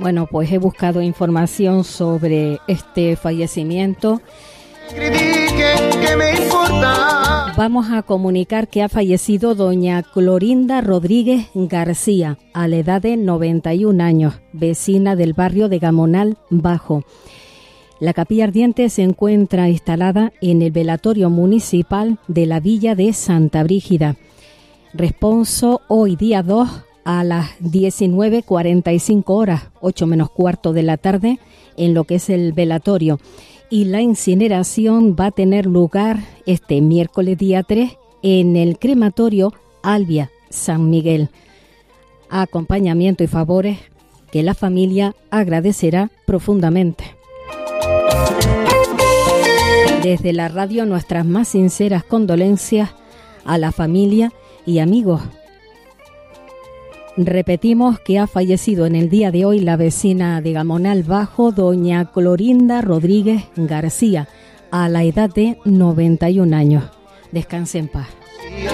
Bueno, pues he buscado información sobre este fallecimiento. Vamos a comunicar que ha fallecido doña Clorinda Rodríguez García, a la edad de 91 años, vecina del barrio de Gamonal Bajo. La capilla ardiente se encuentra instalada en el velatorio municipal de la villa de Santa Brígida. Responso hoy día 2 a las 19:45 horas, 8 menos cuarto de la tarde, en lo que es el velatorio. Y la incineración va a tener lugar este miércoles día 3 en el crematorio Albia San Miguel. Acompañamiento y favores que la familia agradecerá profundamente. Desde la radio, nuestras más sinceras condolencias a la familia y amigos. Repetimos que ha fallecido en el día de hoy la vecina de Gamonal Bajo, doña Clorinda Rodríguez García, a la edad de 91 años. Descanse en paz.